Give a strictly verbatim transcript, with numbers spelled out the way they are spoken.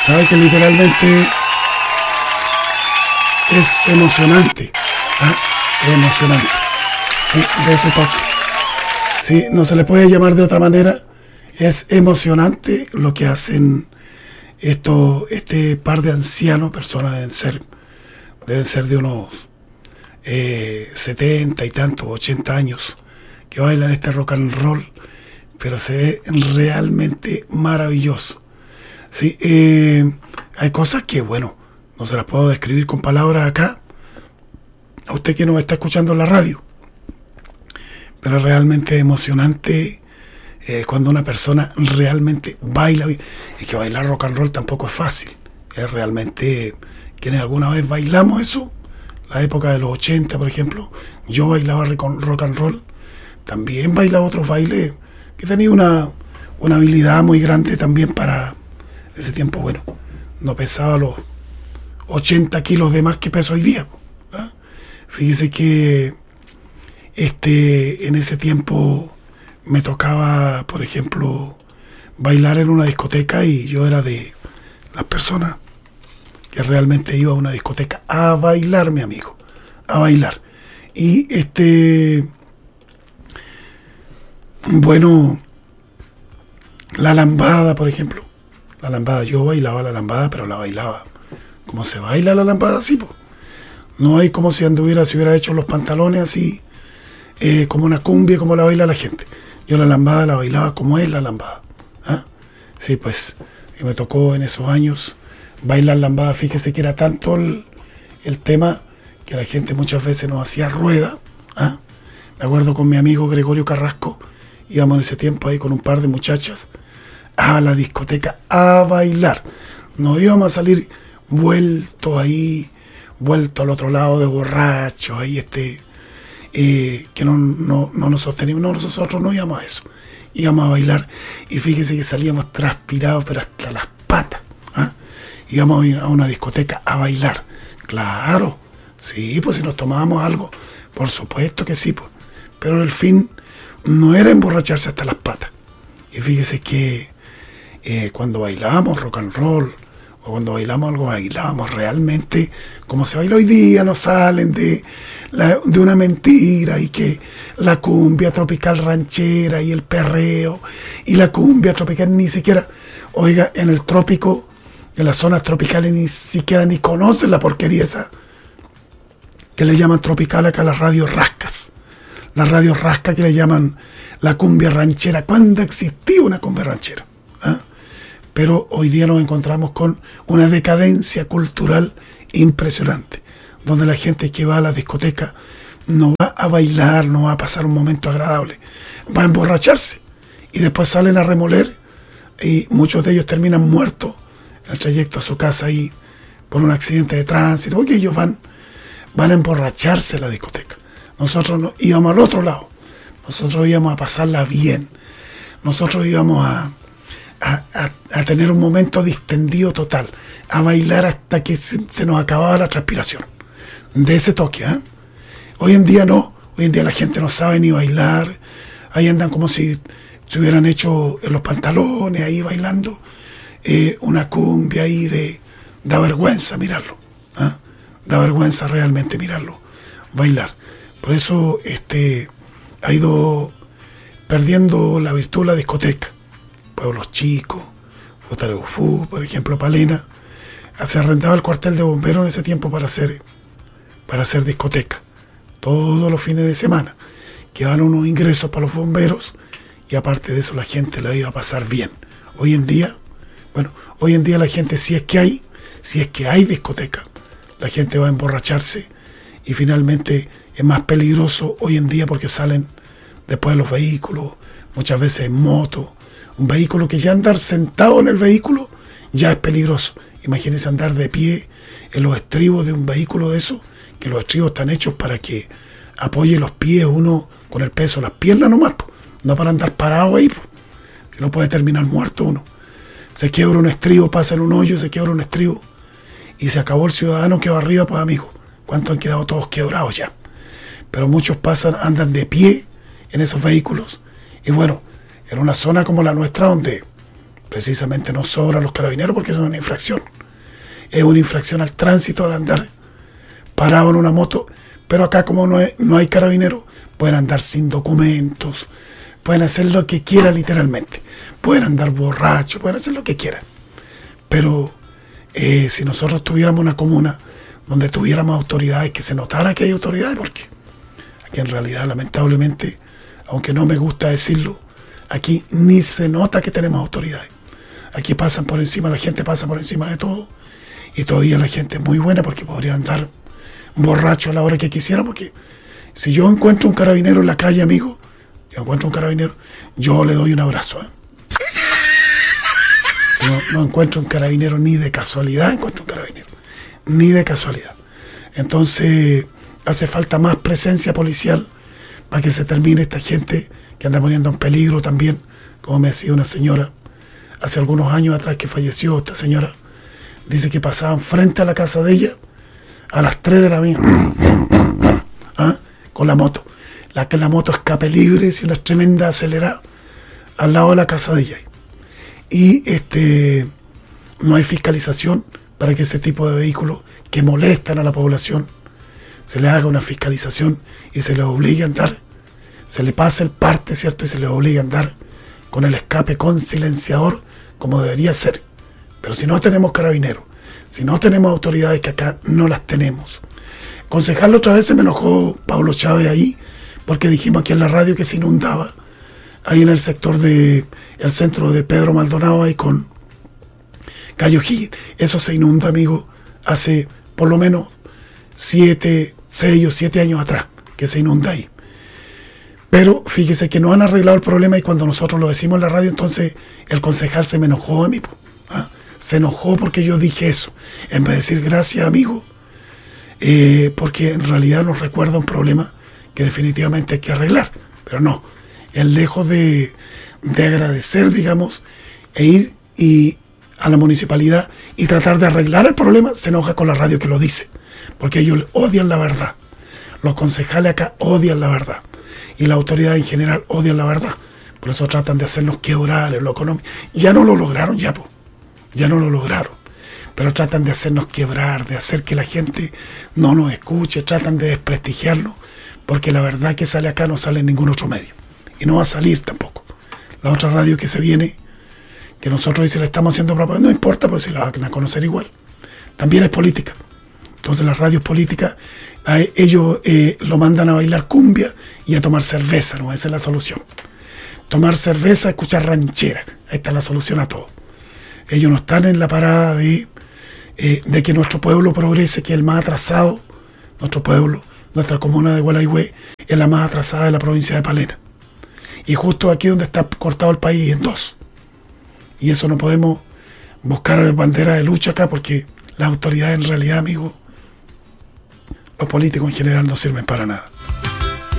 sabe que literalmente es emocionante. ¿Ah? Es emocionante. Sí, de ese toque. Sí, no se le puede llamar de otra manera. Es emocionante lo que hacen esto, este par de ancianos, personas deben ser, deben ser de unos eh, setenta y tantos, ochenta años, que bailan este rock and roll, pero se ve realmente maravilloso. Sí, eh, hay cosas que, bueno, no se las puedo describir con palabras acá, a usted que nos está escuchando en la radio, pero es realmente emocionante eh, cuando una persona realmente baila, y que bailar rock and roll tampoco es fácil, es realmente, quienes alguna vez bailamos eso, la época de los ochenta, por ejemplo, yo bailaba rock and roll, también bailaba otros bailes, que tenía una, una habilidad muy grande también para ese tiempo. Bueno, no pesaba los ochenta kilos de más que peso hoy día. ¿eh? Fíjese que este en ese tiempo me tocaba, por ejemplo, bailar en una discoteca, y yo era de las personas que realmente iba a una discoteca a bailar, mi amigo, a bailar. Y este... Bueno, la lambada, por ejemplo. La lambada, yo bailaba la lambada, pero la bailaba como se baila la lambada, así, po. No hay como si anduviera, si hubiera hecho los pantalones así, eh, como una cumbia, como la baila la gente. Yo la lambada la bailaba como es la lambada. ¿Ah? Sí, pues, y me tocó en esos años bailar lambada. Fíjese que era tanto el, el tema que la gente muchas veces nos hacía rueda. ¿Ah? Me acuerdo con mi amigo Gregorio Carrasco, íbamos en ese tiempo ahí con un par de muchachas a la discoteca a bailar. Nos íbamos a salir vueltos ahí, vueltos al otro lado de borrachos, ahí este, eh, que no, no, no nos sostenimos, no, nosotros no íbamos a eso, íbamos a bailar, y fíjese que salíamos transpirados, pero hasta las patas. ¿Ah? Íbamos a una discoteca a bailar, claro, sí, pues si nos tomábamos algo, por supuesto que sí, pues, pero el fin no era emborracharse hasta las patas. Y fíjese que eh, cuando bailábamos rock and roll, o cuando bailamos algo, bailábamos realmente como se baila hoy día. No salen de, la, de una mentira, y que la cumbia tropical ranchera y el perreo y la cumbia tropical, ni siquiera, oiga, en el trópico, en las zonas tropicales, ni siquiera ni conocen la porquería esa que le llaman tropical acá, las radios rascas. Las radios rascas que le llaman la cumbia ranchera. ¿Cuándo existía una cumbia ranchera? ¿Ah? Pero hoy día nos encontramos con una decadencia cultural impresionante, donde la gente que va a la discoteca no va a bailar, no va a pasar un momento agradable, va a emborracharse, y después salen a remoler, y muchos de ellos terminan muertos en el trayecto a su casa ahí por un accidente de tránsito, porque ellos van, van a emborracharse en la discoteca. Nosotros no, íbamos al otro lado. Nosotros íbamos a pasarla bien. Nosotros íbamos a, a, a, a tener un momento distendido total. A bailar hasta que se, se nos acababa la transpiración. De ese toque, ¿eh? Hoy en día no. Hoy en día la gente no sabe ni bailar. Ahí andan como si se hubieran hecho en los pantalones, ahí bailando eh, una cumbia ahí de... Da vergüenza mirarlo. ¿Eh? Da vergüenza realmente mirarlo bailar. Por eso este, ha ido perdiendo la virtud la discoteca. Pueblos chicos, Futaleufú, por ejemplo, Palena, se arrendaba el cuartel de bomberos en ese tiempo para hacer, para hacer discoteca. Todos los fines de semana. Quedaban unos ingresos para los bomberos, y aparte de eso la gente la iba a pasar bien. Hoy en día, bueno, hoy en día la gente, si es que hay, si es que hay discoteca, la gente va a emborracharse, y finalmente es más peligroso hoy en día porque salen después los vehículos, muchas veces en moto. Un vehículo que ya andar sentado en el vehículo ya es peligroso. Imagínense andar de pie en los estribos de un vehículo de eso, que los estribos están hechos para que apoye los pies uno con el peso de las piernas nomás, po. No para andar parado ahí, po. Si no puede terminar muerto uno. Se quiebra un estribo, pasa en un hoyo, se quiebra un estribo y se acabó el ciudadano, quedó arriba, pues amigos. ¿Cuántos han quedado todos quebrados ya? Pero muchos pasan, andan de pie en esos vehículos. Y bueno, en una zona como la nuestra, donde precisamente no sobran los carabineros porque es una infracción. Es una infracción al tránsito al andar parado en una moto, pero acá como no, es, no hay carabineros, pueden andar sin documentos, pueden hacer lo que quieran literalmente, pueden andar borrachos, pueden hacer lo que quieran. Pero eh, si nosotros tuviéramos una comuna donde tuviéramos autoridades, que se notara que hay autoridades, porque aquí en realidad lamentablemente, aunque no me gusta decirlo, aquí ni se nota que tenemos autoridades. Aquí pasan por encima, la gente pasa por encima de todo, y todavía la gente es muy buena porque podría andar borracho a la hora que quisiera, porque si yo encuentro un carabinero en la calle, amigo, yo encuentro un carabinero, yo le doy un abrazo, ¿eh? No, no encuentro un carabinero ni de casualidad, encuentro un carabinero, ni de casualidad. Entonces hace falta más presencia policial para que se termine esta gente que anda poniendo en peligro también, como me decía una señora hace algunos años atrás que falleció. Esta señora dice que pasaban frente a la casa de ella a las tres de la mañana ¿ah? con la moto, la que la moto escape libre, si una tremenda acelerada al lado de la casa de ella, y este no hay fiscalización para que ese tipo de vehículos que molestan a la población se le haga una fiscalización y se les obligue a andar, se le pase el parte, ¿cierto? Y se les obligue a andar con el escape con silenciador como debería ser. Pero si no tenemos carabineros, si no tenemos autoridades, que acá no las tenemos. Concejal, otra vez se me enojó Pablo Chávez ahí, porque dijimos aquí en la radio que se inundaba ahí en el sector de el centro de Pedro Maldonado, ahí con Cayo Higgins. Eso se inunda, amigo, hace por lo menos siete, seis o siete años atrás, que se inunda ahí. Pero fíjese que no han arreglado el problema, y cuando nosotros lo decimos en la radio, entonces el concejal se me enojó a mí, ¿ah? Se enojó porque yo dije eso, en vez de decir gracias, amigo, eh, porque en realidad nos recuerda un problema que definitivamente hay que arreglar. Pero no, él lejos de, de agradecer, digamos, e ir y a la municipalidad y tratar de arreglar el problema, se enoja con la radio que lo dice, porque ellos odian la verdad. Los concejales acá odian la verdad, y la autoridad en general odian la verdad. Por eso tratan de hacernos quebrar en lo económico. Ya no lo lograron, ya, po. Ya no lo lograron. Pero tratan de hacernos quebrar, de hacer que la gente no nos escuche, tratan de desprestigiarlo, porque la verdad que sale acá no sale en ningún otro medio. Y no va a salir tampoco. La otra radio que se viene, que nosotros dice le estamos haciendo propaganda, no importa, pero si la van a conocer igual. También es política. Entonces las radios políticas, a ellos eh, lo mandan a bailar cumbia y a tomar cerveza, ¿no? Esa es la solución. Tomar cerveza, escuchar ranchera. Ahí está la solución a todo. Ellos no están en la parada de, eh, de que nuestro pueblo progrese, que es el más atrasado. Nuestro pueblo, nuestra comuna de Gualeguay, es la más atrasada de la provincia de Palena. Y justo aquí donde está cortado el país en dos. Y eso no podemos buscar bandera de lucha acá, porque las autoridades en realidad, amigos, los políticos en general no sirven para nada.